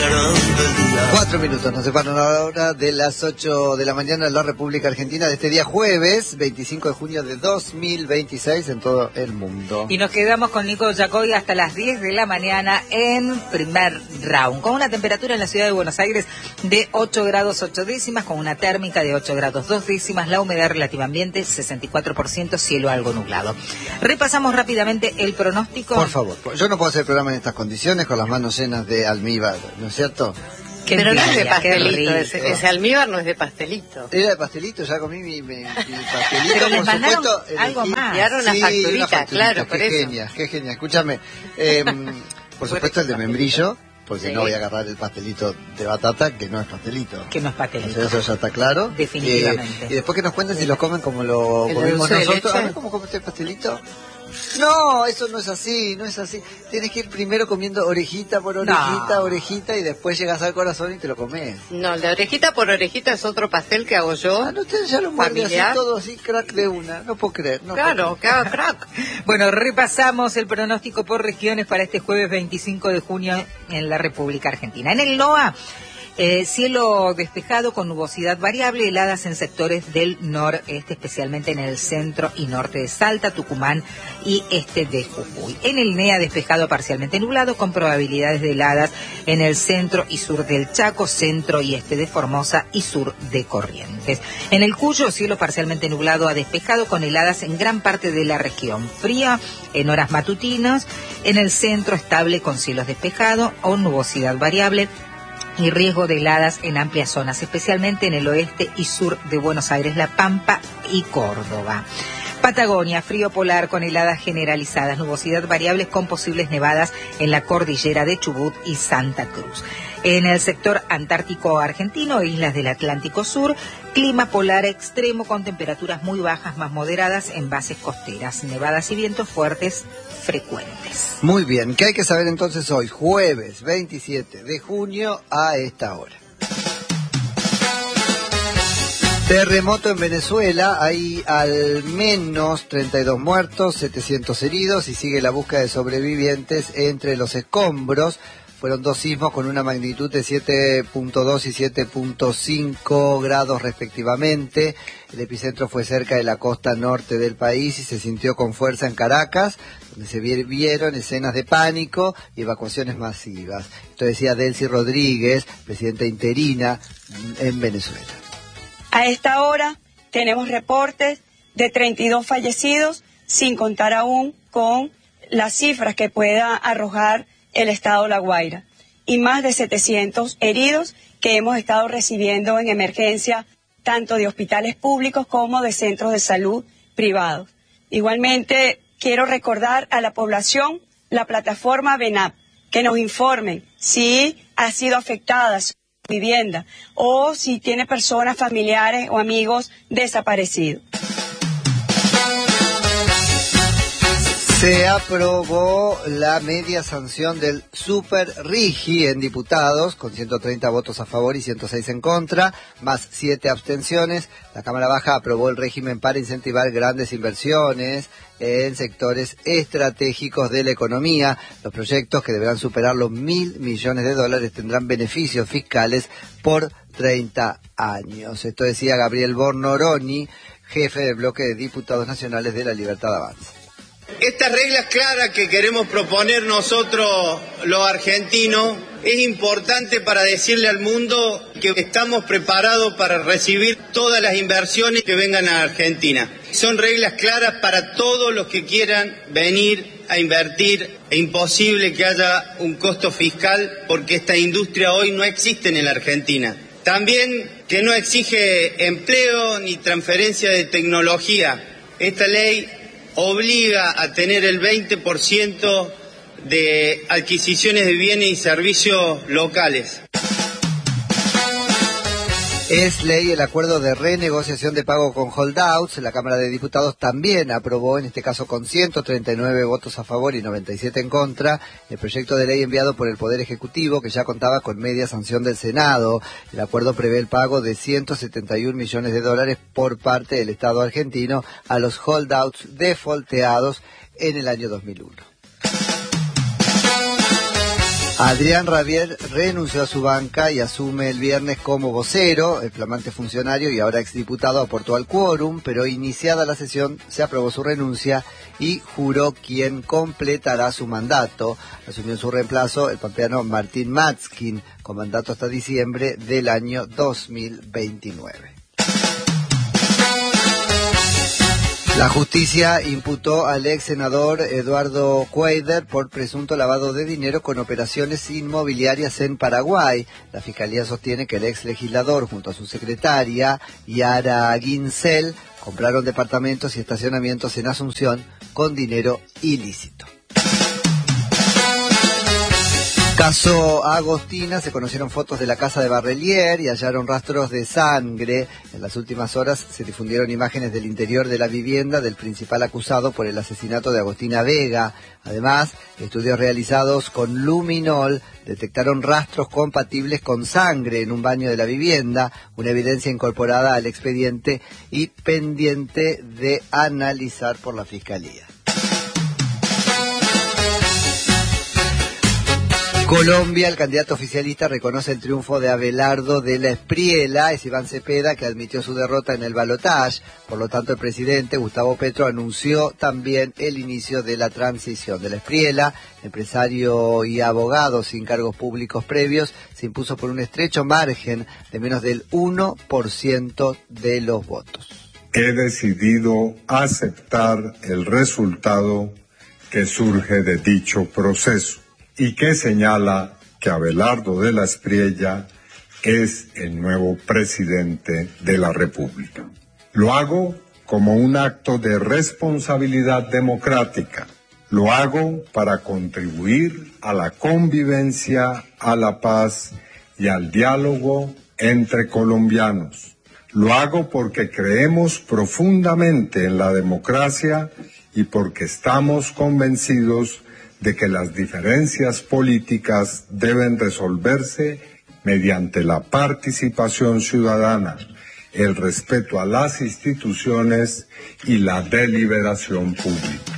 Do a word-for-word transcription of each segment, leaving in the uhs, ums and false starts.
Cuatro minutos nos separan ahora de las ocho de la mañana en la República Argentina de este día jueves, veinticinco de junio de dos mil veintiséis en todo el mundo. Y nos quedamos con Nico Yacoy hasta las diez de la mañana en primer round, con una temperatura en la ciudad de Buenos Aires de ocho grados ocho décimas, con una térmica de ocho grados dos décimas, la humedad relativa ambiente sesenta y cuatro por ciento, cielo algo nublado. Repasamos rápidamente el pronóstico. Por favor, yo no puedo hacer programa en estas condiciones con las manos llenas de almíbar, ¿no es cierto? Qué Pero no es de pastelito, ese, ese almíbar no es de pastelito. Era de pastelito, ya comí mi, mi, mi pastelito. Pero les por supuesto, elegí, algo más. Enviaron una sí, facturita, una facturita, claro, por qué eso. genia, qué genia. Escúchame, eh, por supuesto el de membrillo, porque sí. no voy a agarrar el pastelito de batata, que no es pastelito. Que no es pastelito. O sea, eso ya está claro. Definitivamente. Eh, y después que nos cuenten si lo comen como lo ¿El comimos dulce de nosotros. leche? A ver cómo come este pastelito. No, eso no es así, no es así. Tienes que ir primero comiendo orejita por orejita, No. orejita, y después llegas al corazón y te lo comes. No, el de orejita por orejita es otro pastel que hago yo. Ah, no, ustedes ya lo muerden así Familiar. todo así, crack de una. No puedo creer. No Claro, puedo que haga crack. Bueno, repasamos el pronóstico por regiones para este jueves veinticinco de junio en la República Argentina. En el NOA, eh, cielo despejado con nubosidad variable, heladas en sectores del noreste, especialmente en el centro y norte de Salta, Tucumán y este de Jujuy. En el NEA, despejado parcialmente nublado con probabilidades de heladas en el centro y sur del Chaco, centro y este de Formosa y sur de Corrientes. En el Cuyo, cielo parcialmente nublado a despejado con heladas en gran parte de la región. Fría en horas matutinas, en el centro estable con cielos despejados o nubosidad variable y riesgo de heladas en amplias zonas, especialmente en el oeste y sur de Buenos Aires, La Pampa y Córdoba. Patagonia, frío polar con heladas generalizadas, nubosidad variables con posibles nevadas en la cordillera de Chubut y Santa Cruz. En el sector antártico argentino, islas del Atlántico Sur, clima polar extremo con temperaturas muy bajas más moderadas en bases costeras, nevadas y vientos fuertes frecuentes. Muy bien, ¿qué hay que saber entonces hoy, jueves veintisiete de junio a esta hora? Terremoto en Venezuela, hay al menos treinta y dos muertos, setecientos heridos y sigue la búsqueda de sobrevivientes entre los escombros. Fueron dos sismos con una magnitud de siete punto dos y siete punto cinco grados respectivamente. El epicentro fue cerca de la costa norte del país y se sintió con fuerza en Caracas, donde se vieron escenas de pánico y evacuaciones masivas. Esto decía Delcy Rodríguez, presidenta interina en Venezuela. A esta hora tenemos reportes de treinta y dos fallecidos, sin contar aún con las cifras que pueda arrojar el estado La Guaira, y más de setecientos heridos que hemos estado recibiendo en emergencia, tanto de hospitales públicos como de centros de salud privados. Igualmente, quiero recordar a la población la plataforma VENAP, que nos informen si ha sido afectada su vivienda o si tiene personas familiares o amigos desaparecidos. Se aprobó la media sanción del Super Rigi en diputados, con ciento treinta votos a favor y ciento seis en contra, más siete abstenciones. La Cámara Baja aprobó el régimen para incentivar grandes inversiones en sectores estratégicos de la economía. Los proyectos, que deberán superar los mil millones de dólares, tendrán beneficios fiscales por treinta años. Esto decía Gabriel Bornoroni, jefe del bloque de diputados nacionales de La Libertad Avanza. Estas reglas claras que queremos proponer nosotros los argentinos es importante para decirle al mundo que estamos preparados para recibir todas las inversiones que vengan a Argentina. Son reglas claras para todos los que quieran venir a invertir. Es imposible que haya un costo fiscal porque esta industria hoy no existe en la Argentina. También que no exige empleo ni transferencia de tecnología. Esta ley obliga a tener el veinte por ciento de adquisiciones de bienes y servicios locales. Es ley el acuerdo de renegociación de pago con holdouts. La Cámara de Diputados también aprobó, en este caso con ciento treinta y nueve votos a favor y noventa y siete en contra, el proyecto de ley enviado por el Poder Ejecutivo, que ya contaba con media sanción del Senado. El acuerdo prevé el pago de ciento setenta y un millones de dólares por parte del Estado argentino a los holdouts defaulteados en el año dos mil uno. Adrián Rabier renunció a su banca y asume el viernes como vocero. El flamante funcionario y ahora exdiputado aportó al quórum, pero iniciada la sesión se aprobó su renuncia y juró quien completará su mandato. Asumió en su reemplazo el pampeano Martín Matzkin, con mandato hasta diciembre del año dos mil veintinueve. La justicia imputó al ex senador Eduardo Cuader por presunto lavado de dinero con operaciones inmobiliarias en Paraguay. La fiscalía sostiene que el ex legislador, junto a su secretaria, Yara Ginsel, compraron departamentos y estacionamientos en Asunción con dinero ilícito. Caso Agostina, se conocieron fotos de la casa de Barrelier y hallaron rastros de sangre. En las últimas horas se difundieron imágenes del interior de la vivienda del principal acusado por el asesinato de Agostina Vega. Además, estudios realizados con luminol detectaron rastros compatibles con sangre en un baño de la vivienda, una evidencia incorporada al expediente y pendiente de analizar por la Fiscalía. Colombia, el candidato oficialista reconoce el triunfo de Abelardo de la Espriella. Es Iván Cepeda que admitió su derrota en el balotaje. Por lo tanto, el presidente Gustavo Petro anunció también el inicio de la transición. De la Espriella, empresario y abogado sin cargos públicos previos, se impuso por un estrecho margen de menos del uno por ciento de los votos. He decidido aceptar el resultado que surge de dicho proceso y que señala que Abelardo de la Espriella es el nuevo presidente de la República. Lo hago como un acto de responsabilidad democrática. Lo hago para contribuir a la convivencia, a la paz y al diálogo entre colombianos. Lo hago porque creemos profundamente en la democracia y porque estamos convencidos de que las diferencias políticas deben resolverse mediante la participación ciudadana, el respeto a las instituciones y la deliberación pública.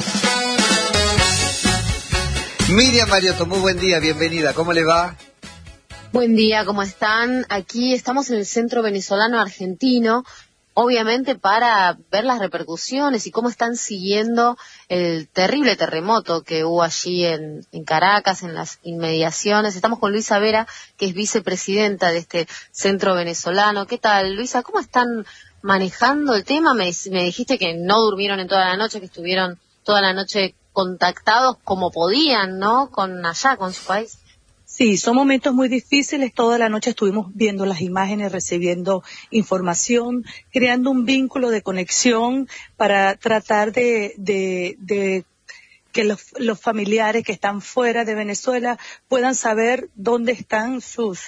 Miriam Mariotto, muy buen día, bienvenida, ¿cómo le va? Buen día, ¿cómo están? Aquí estamos en el Centro Venezolano Argentino, obviamente para ver las repercusiones y cómo están siguiendo el terrible terremoto que hubo allí en, en Caracas, en las inmediaciones. Estamos con Luisa Vera, que es vicepresidenta de este centro venezolano. ¿Qué tal, Luisa? ¿Cómo están manejando el tema? Me, me dijiste que no durmieron en toda la noche, que estuvieron toda la noche contactados como podían, ¿no? Con allá, con su país. Sí, son momentos muy difíciles. Toda la noche estuvimos viendo las imágenes, recibiendo información, creando un vínculo de conexión para tratar de, de, de que los, los familiares que están fuera de Venezuela puedan saber dónde están sus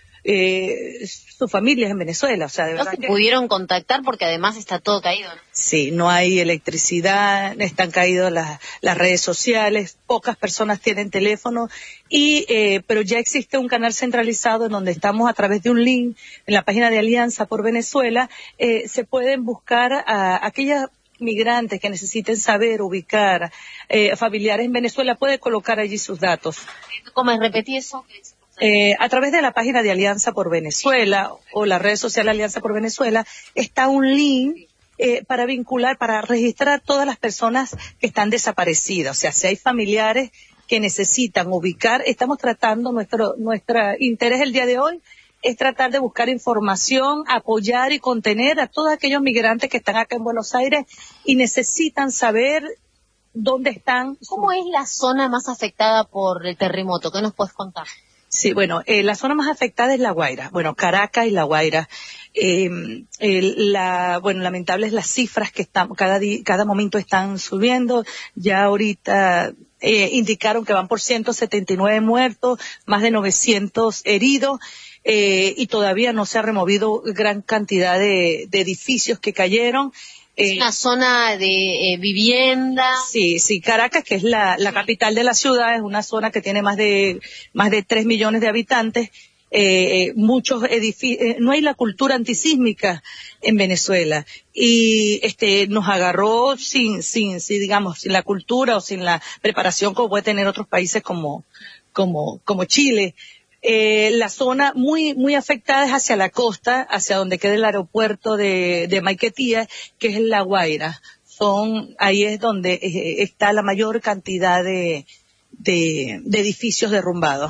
eh, sus familias en Venezuela. O sea, de no verdad se que pudieron contactar porque además está todo caído, ¿no? Sí, no hay electricidad, están caídas las, las redes sociales, pocas personas tienen teléfono, y eh, pero ya existe un canal centralizado en donde estamos a través de un link en la página de Alianza por Venezuela. Eh, se pueden buscar a aquellas migrantes que necesiten saber ubicar eh, familiares en Venezuela, puede colocar allí sus datos. ¿Cómo es? Repetí eso. Eh, a través de la página de Alianza por Venezuela o la red social Alianza por Venezuela está un link eh, para vincular, para registrar todas las personas que están desaparecidas. O sea, si hay familiares que necesitan ubicar, estamos tratando, nuestro nuestro interés el día de hoy es tratar de buscar información, apoyar y contener a todos aquellos migrantes que están acá en Buenos Aires y necesitan saber dónde están. ¿Cómo es la zona más afectada por el terremoto? ¿Qué nos puedes contar? Sí, bueno, eh, la zona más afectada es La Guaira, bueno, Caracas y La Guaira. Eh, el, la, bueno, lamentables las cifras que están, cada día, cada momento están subiendo. Ya ahorita eh, indicaron que van por ciento setenta y nueve muertos, más de novecientos heridos, eh, y todavía no se ha removido gran cantidad de, de edificios que cayeron. Es Eh, una zona de eh, vivienda. Sí, sí, Caracas, que es la, la capital de la ciudad, es una zona que tiene más de más de tres millones de habitantes, eh, muchos edificios, eh, no hay la cultura antisísmica en Venezuela, y este nos agarró sin, sin, sin, digamos, sin la cultura o sin la preparación como puede tener otros países como como, como Chile. Eh, la zona muy muy afectada es hacia la costa, hacia donde queda el aeropuerto de, de Maiquetía, que es La Guaira. Son, ahí es donde eh, está la mayor cantidad de, de, de edificios derrumbados.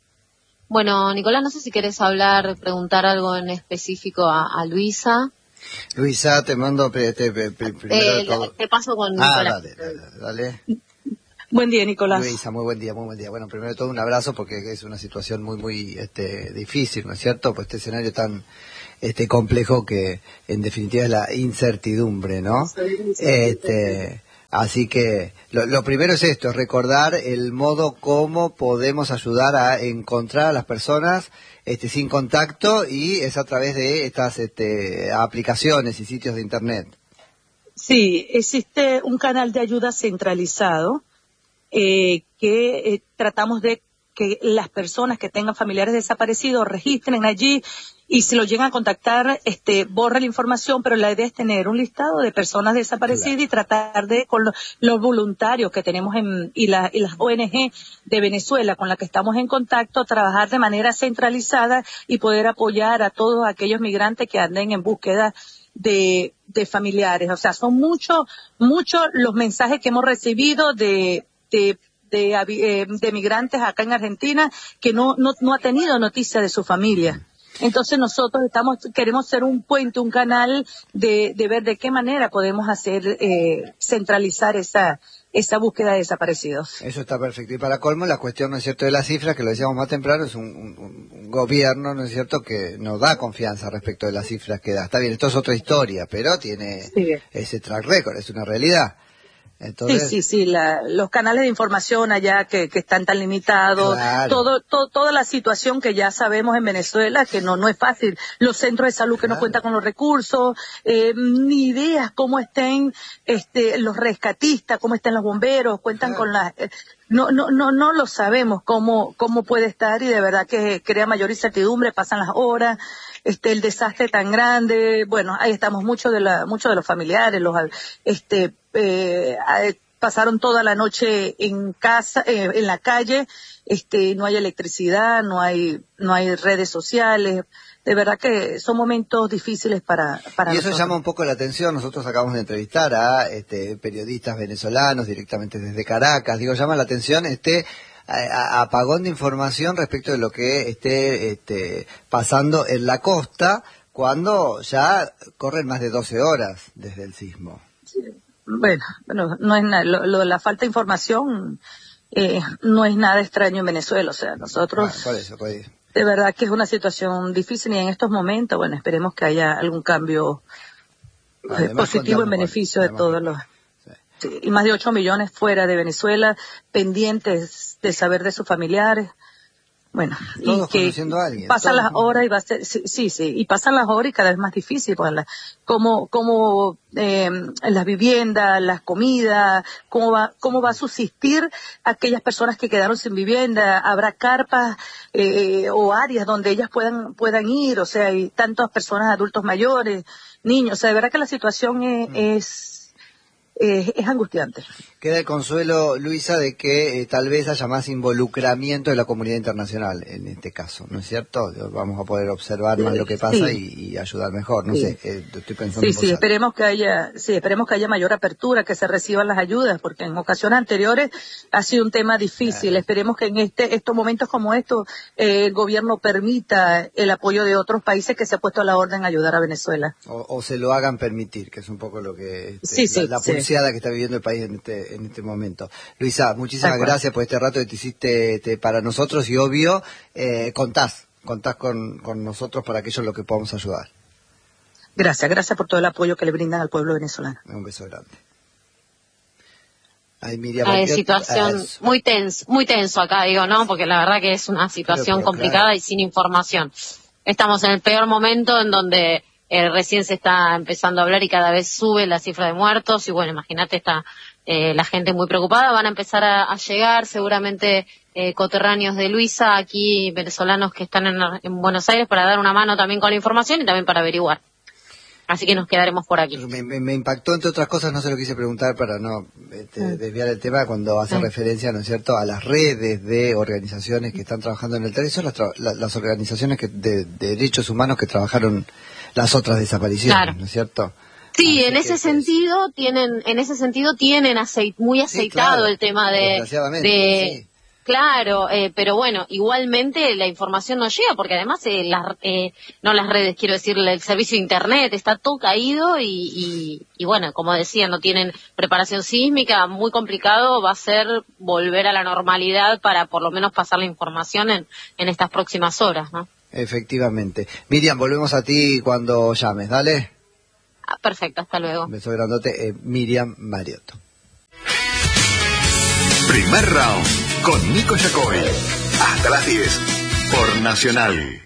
Bueno, Nicolás, no sé si querés hablar, preguntar algo en específico a, a Luisa. Luisa, te mando te, te, te, primero eh, todo. Te paso con ah, Nicolás. Dale, dale, dale. Buen día, Nicolás. Luisa, muy buen día, muy buen día. Bueno, primero de todo un abrazo porque es una situación muy, muy este, difícil, ¿no es cierto? Pues este escenario tan este complejo que en definitiva es la incertidumbre, ¿no? Este, así que lo, lo primero es esto, recordar el modo como podemos ayudar a encontrar a las personas este, sin contacto, y es a través de estas este, aplicaciones y sitios de internet. Sí, existe un canal de ayuda centralizado. Eh, que eh, tratamos de que las personas que tengan familiares desaparecidos registren allí, y si lo llegan a contactar, este, borra la información, pero la idea es tener un listado de personas desaparecidas, claro, y tratar de, con lo, los voluntarios que tenemos en, y, la, y las O N G de Venezuela con las que estamos en contacto, trabajar de manera centralizada y poder apoyar a todos aquellos migrantes que anden en búsqueda de, de familiares. O sea, son muchos, muchos los mensajes que hemos recibido de De, de, eh, de migrantes acá en Argentina que no, no, no ha tenido noticia de su familia. Entonces nosotros estamos queremos ser un puente, un canal de, de ver de qué manera podemos hacer, eh, centralizar esa esa búsqueda de desaparecidos. Eso está perfecto. Y para colmo, la cuestión, ¿no es cierto?, de las cifras, que lo decíamos más temprano, es un, un, un gobierno, ¿no es cierto?, que no da confianza respecto de las cifras que da. Está bien, esto es otra historia, pero tiene sí. ese track record, es una realidad. Entonces, sí, sí, sí, la, los canales de información allá que, que están tan limitados, claro, todo, todo, toda la situación que ya sabemos en Venezuela, que no, no es fácil, los centros de salud que claro. no cuentan con los recursos, eh, ni ideas cómo estén este, los rescatistas, cómo estén los bomberos, cuentan claro. con las... Eh, no, no, no, no lo sabemos cómo, cómo puede estar, y de verdad que crea mayor incertidumbre, pasan las horas, este, el desastre tan grande, bueno, ahí estamos muchos de la, muchos de los familiares, los, este, eh, pasaron toda la noche en casa, eh, en la calle, este, no hay electricidad, no hay, no hay redes sociales. De verdad que son momentos difíciles para, para y eso nosotros. Llama un poco la atención. Nosotros acabamos de entrevistar a este, periodistas venezolanos directamente desde Caracas. Digo, llama la atención este a, a, apagón de información respecto de lo que esté este, pasando en la costa, cuando ya corren más de doce horas desde el sismo. Sí. Bueno, bueno, no es nada, lo, lo, la falta de información eh, no es nada extraño en Venezuela. O sea, nosotros... Bueno, por eso, por eso. De verdad que es una situación difícil, y en estos momentos, bueno, esperemos que haya algún cambio eh, positivo en beneficio de todos los... Sí. Sí, y más de ocho millones fuera de Venezuela, pendientes de saber de sus familiares. Bueno, todos y que conociendo a alguien, pasan todos... las horas y va a ser, sí, sí, sí, y pasan las horas y cada vez más difícil, pues, la, cómo, cómo, eh, las viviendas, las comidas, cómo va, cómo va a subsistir aquellas personas que quedaron sin vivienda, habrá carpas, eh, o áreas donde ellas puedan, puedan ir, o sea, hay tantas personas, adultos mayores, niños, o sea, de verdad que la situación es, mm. es Eh, es angustiante. Queda el consuelo, Luisa, de que eh, tal vez haya más involucramiento de la comunidad internacional en este caso, ¿no es cierto? Vamos a poder observar más lo que pasa sí. y, y ayudar mejor, no sí. sé, eh, estoy pensando. Sí, sí, esperemos que haya, sí, esperemos que haya mayor apertura, que se reciban las ayudas, porque en ocasiones anteriores ha sido un tema difícil. Claro. Esperemos que en este, estos momentos como estos, eh, el gobierno permita el apoyo de otros países que se ha puesto a la orden a ayudar a Venezuela. O, o se lo hagan permitir, que es un poco lo que este, sí, sí, la, la sí. pulseada que está viviendo el país en este, en este momento. Luisa, muchísimas gracias por este rato que te hiciste este, para nosotros, y obvio, eh, contás, contás con, con nosotros para aquello en lo que podamos ayudar. Gracias, gracias por todo el apoyo que le brindan al pueblo venezolano. Un beso grande. Ay, Miriam, Hay situación eso. muy tenso, muy tenso acá, digo, ¿no? Porque la verdad que es una situación pero, pero, complicada claro. y sin información. Estamos en el peor momento en donde eh, recién se está empezando a hablar y cada vez sube la cifra de muertos, y bueno, imagínate, está eh, la gente muy preocupada. Van a empezar a, a llegar seguramente eh, coterráneos de Luisa, aquí venezolanos que están en, en Buenos Aires, para dar una mano también con la información y también para averiguar. Así que nos quedaremos por aquí. Me, me, me impactó, entre otras cosas, no se lo quise preguntar para no este, mm. desviar el tema, cuando hace mm. referencia, ¿no es cierto?, a las redes de organizaciones que están trabajando en el territorio, son las, tra la, las organizaciones que, de, de derechos humanos que trabajaron las otras desapariciones, claro. ¿no es cierto? Sí, Así en ese sentido es... tienen, en ese sentido tienen aceit muy aceitado sí, claro. el tema de, de sí. Claro, eh, pero bueno, igualmente la información no llega, porque además eh, las, eh, no las redes, quiero decir, el servicio de internet está todo caído y, y, y bueno, como decía, no tienen preparación sísmica, muy complicado va a ser volver a la normalidad para por lo menos pasar la información en, en estas próximas horas, ¿no? Efectivamente. Miriam, volvemos a ti cuando llames, ¿dale? Ah, perfecto, hasta luego. Un beso grandote, eh, Miriam Mariotto. Primer round con Nico Yacoy. Hasta las diez por Nacional.